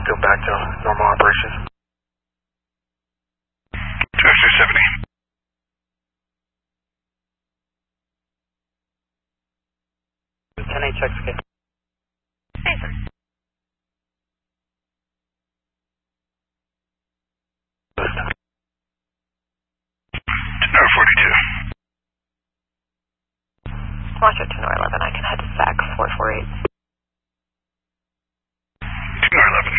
we'll go back to normal operations. 270. Lieutenant checks okay. Jason. Tenor 42. Watch at Tenor 11. I can head to SAC 448. Tenor 11.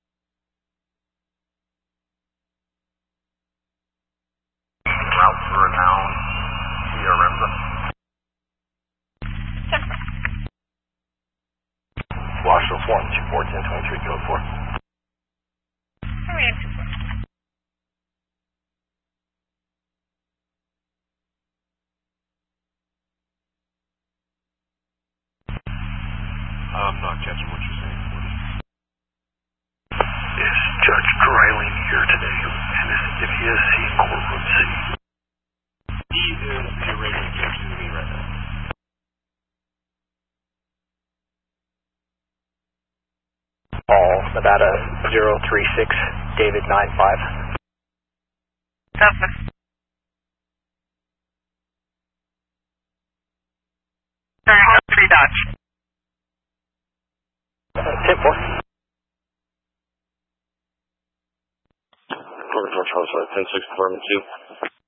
Route for renown via Remza. Jennifer. Washington 1, 214, 23, code 4. How are we in? I'm not catching what you're saying. Is Judge Dreiling here today? And if he is, he in courtroom C. He is the arraignment judge to me right now. All Nevada 036, David 95. Suspect. Sorry, 3 Dodge. 10-4. Charles, 10-6, Department 2.